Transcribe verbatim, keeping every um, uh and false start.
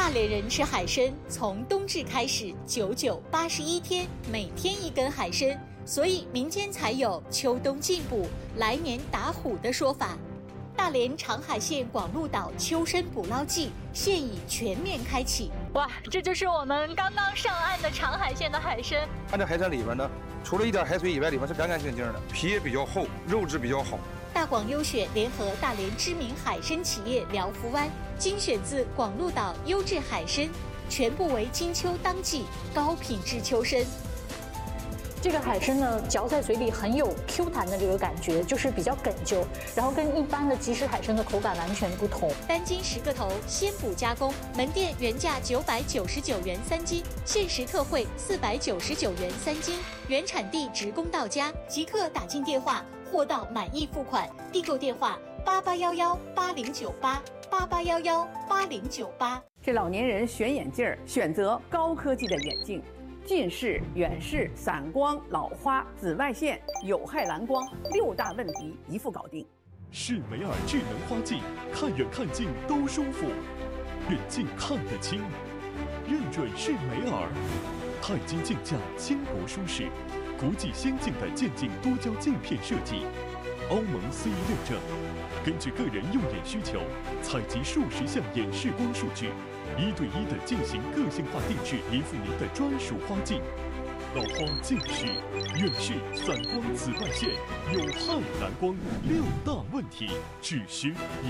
大连人吃海参，从冬至开始，九九八十一天，每天一根海参，所以民间才有秋冬进补，来年打虎的说法。大连长海县广鹿岛秋参捕捞季现已全面开启。 哇，这就是我们刚刚上岸的长海县的海参。 看这海参里边呢，除了一点海水以外，里面是干干净净的，皮也比较厚，肉质比较好。 大广优选联合大连知名海参企业辽福湾，精选自广鹿岛优质海参，全部为金秋当季高品质秋参。 这个海参呢，嚼在嘴里很有 Q 弹的这个感觉，就是比较哏啾，然后跟一般的即食海参的口感完全不同。 单斤十个头，鲜捕加工，门店原价九百九十九元三斤，限时特惠四百九十九元三斤，原产地直供到家，即刻打进电话，货到满意付款。订购电话八八幺幺八零九八八八幺幺八零九八。 这老年人选眼镜儿，选择高科技的眼镜。近视、远视、散光、老花、紫外线、有害蓝光六大问题一副搞定。 视美尔智能花镜，看远看近都舒服，远近看得清，认准是美尔。钛金镜架轻薄舒适，国际先进的渐进多焦镜片设计，欧盟 C E 认证。根据个人用眼需求，采集数十项眼视光数据。一对一的进行个性化定制，依附您的专属花镜。老花、近视、远视、散光、紫外线、有害蓝光六大问题，只需一。